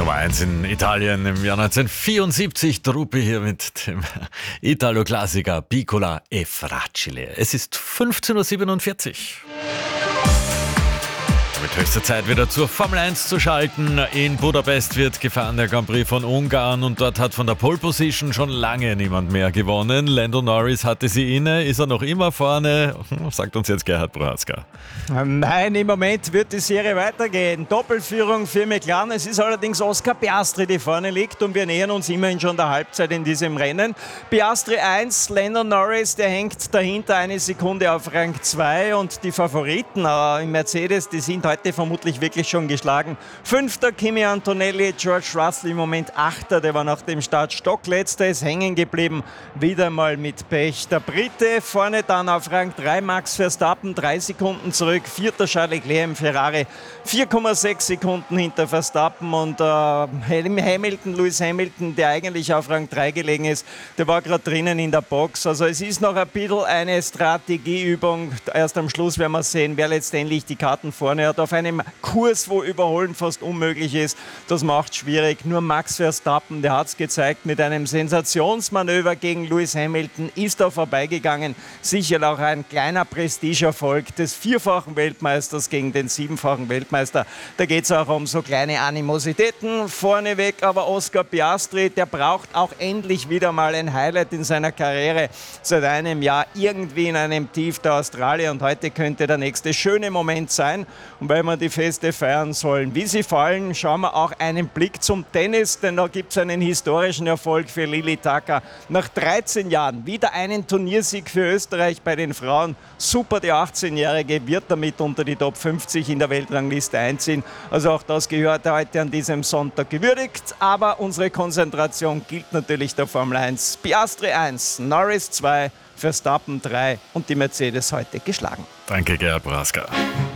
Nummer 1 in Italien im Jahr 1974. Truppi hier mit dem Italo-Klassiker Piccola e Fragile. Es ist 15.47 Uhr. Mit höchster Zeit wieder zur Formel 1 zu schalten. In Budapest wird gefahren der Grand Prix von Ungarn und dort hat von der Pole Position schon lange niemand mehr gewonnen. Lando Norris hatte sie inne, ist er noch immer vorne? Sagt uns jetzt Gerhard Prohatzka. Nein, im Moment wird die Serie weitergehen. Doppelführung für McLaren. Es ist allerdings Oscar Piastri, die vorne liegt und wir nähern uns immerhin schon der Halbzeit in diesem Rennen. Piastri 1, Lando Norris, der hängt dahinter eine Sekunde auf Rang 2 und die Favoriten im Mercedes, die sind heute vermutlich wirklich schon geschlagen. 5. Kimi Antonelli, George Russell im Moment 8. Der war nach dem Start stockletzter, ist hängen geblieben. Wieder mal mit Pech. Der Brite vorne dann auf Rang 3, Max Verstappen, 3 Sekunden zurück. 4. Charles Leclerc im Ferrari, 4,6 Sekunden hinter Verstappen und Lewis Hamilton, der eigentlich auf Rang 3 gelegen ist, der war gerade drinnen in der Box. Also es ist noch ein bisschen eine Strategieübung. Erst am Schluss werden wir sehen, wer letztendlich die Karten vorne hat. Auf einem Kurs, wo Überholen fast unmöglich ist, das macht schwierig. Nur Max Verstappen, der hat es gezeigt, mit einem Sensationsmanöver gegen Lewis Hamilton ist er vorbeigegangen. Sicher auch ein kleiner Prestigeerfolg des 4-fachen Weltmeisters gegen den 7-fachen Weltmeister. Da geht es auch um so kleine Animositäten. Vorneweg aber Oscar Piastri, der braucht auch endlich wieder mal ein Highlight in seiner Karriere. Seit einem Jahr irgendwie in einem Tief der Australier und heute könnte der nächste schöne Moment sein. Und weil wir die Feste feiern sollen, wie sie fallen, schauen wir auch einen Blick zum Tennis, denn da gibt es einen historischen Erfolg für Lili Taka. Nach 13 Jahren wieder einen Turniersieg für Österreich bei den Frauen. Super, die 18-Jährige wird damit unter die Top 50 in der Weltrangliste einziehen. Also auch das gehört heute an diesem Sonntag gewürdigt. Aber unsere Konzentration gilt natürlich der Formel 1. Piastri 1, Norris 2, Verstappen 3 und die Mercedes heute geschlagen. Danke, Gerhard Prohatzka.